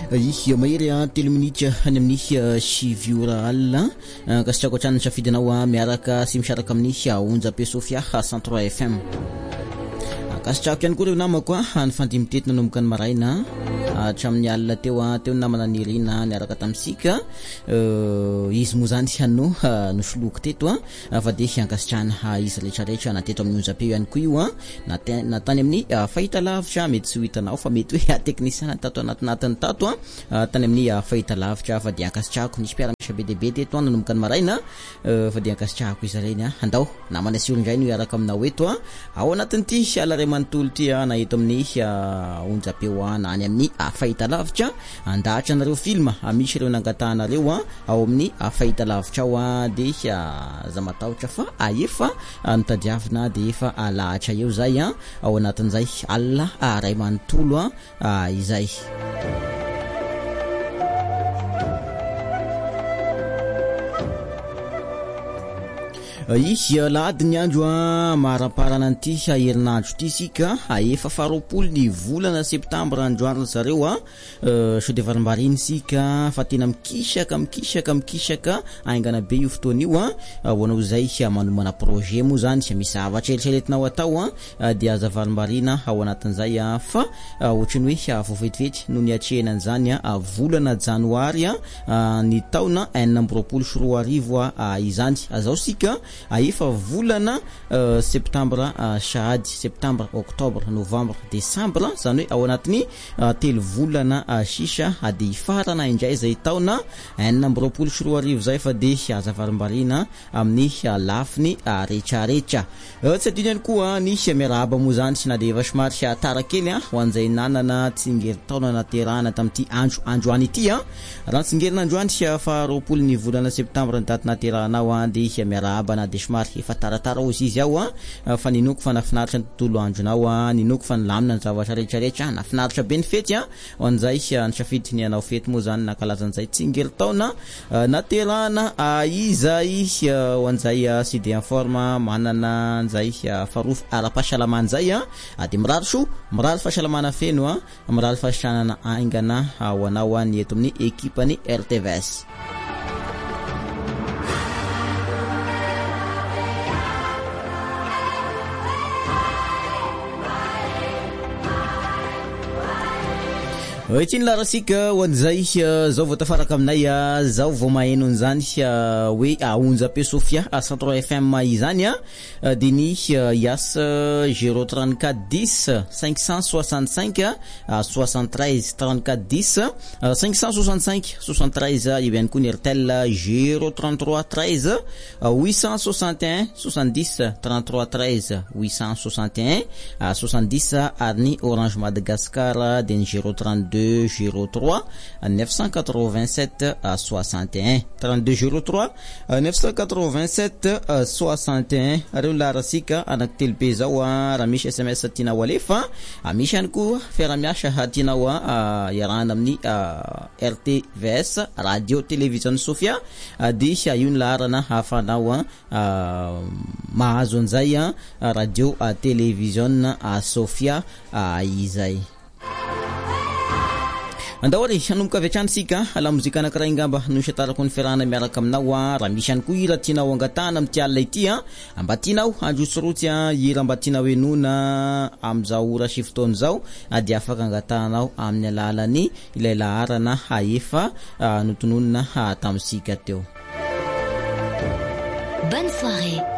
Mahery 3 minitra any amin'ny sivy ora alina kasitrako atrany safidinao miaraka sy misaraka amin'ny Onjabe Sofia 103 FM. Kasitrako ihany koa reo namako ny fandimitetina nanomboka ny maraina hatramin'ny alina teo namana nirina niaraka tamintsika izy moa zany hano nosoloko teto fa dia ankasitrahana izy rehetrarehetra na teto amin'ny Onjabe ihany koa io na tany amin'ny fahitalavitra mety tsy ho hitanao fa mety hoe teknisiana tato anatinatiny tato tany amin'ny fahitalavitra fa dia ankasitrahako nisy mpiara-misy be dia be teto nanomboka ny maraina fa dia ankasitrahako izy ireny andao namana sy olondray no iaraka aminao eto ao anatin'ity alaray manontolo ty na eto amin'ny Onjabe na any amin'ny fahitalavitra andahatra nareo film misy ireo nangatahanareo ao amin'ny fahitalavitra ao dia za matahotra fa efa nitadiavina dia efa lahatra eo zay ao anatin'izay alina ray manontolo izay. Izy lahady ny andro maraparana an'ity herinandro ity sika efa 20 ny volana septambra androany zareo sode varimbariny sika fa tena mikisaka aingana be io fotoana io hoanao zay manomana projet moa zany misy zavatra eritreretinao atao dia aza varimbarina ao anatin'izay fa ohatrany hoe vovetivety no niatrehana an'izany volana janoary ny taona 2024 izany azao sika efa volana septambra shahady septambra octobre novembre décembre zany hoe ao anatiny telo volana sisa dia farana indray zay taona 2024 zay fa dia azavarimbarina amin'ny lafiny rehetrarehetra tsy adino ihany koa ny miarahaba moa zany sy na dia efa somary tara kely ho an'izay nanana tsingerin-taona naterahana tamin'ity androany ity raha tsingerin-androany 20 ny volana septambra ny daty naterahanao dia miarahaba na dia somary efa taratara ozy izy ao fa ninoko fa nafinaritra ny tontolo andronao ninoko fa nilamina ny zavatra rehetrarehetra nafinaritra be ny fety ho an'izay nisafidy ny anao fety moa zany nakalazan'izay tsingerin-taona naterahana izay ho an'izay sy dia informe manana an'izay faharoa ara-pahasalamana zay dia mirary fahasalamana feno mirary fahasiranana aingana ho anao ny eto amin'ny ekipany RTVS. Ity ny larasika ho an'izay zao vao tafaraka aminay zao vao maheno an'izany hoe Onjabe Sofia 103 FM izany dia ny iasa 034 10 565 73 34 10 565 73 io ihany koa ny RTL 033 13 861 70 33 13 861 70 ary ny Orange Madagascar dia ny 032 03 987 61 32 03 987 61 reo larasika anankitelobe zao raha misy SMS tianao alefa misy ihany koa fiara-miasa tianao iarahana amin'ny RTVS radio télévision Sofia dia io ny laharana hafanao mahazo an'izay radio télévision Sofia izay. Andaory hanomboka avy hatrany sika la mozika anankiray ngamba no isatarako ny fiarahana miaraka aminao raha misy ihany koa hira tianao angatahana amin'ity alina ity mba tianao androtsorotsy hira mba tianao enona amin'izao ora sy fotoana zao dia afaka angatahanao amin'ny alalany ilay laharana efa notononina tamintsika teo. Bonne soirée.